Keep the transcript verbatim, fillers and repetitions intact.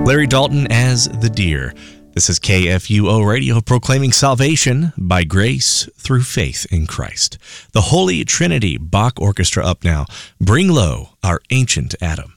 Larry Dalton as the deer. This is K F U O Radio, proclaiming salvation by grace through faith in Christ. The Holy Trinity Bach Orchestra up now. Bring low our ancient Adam.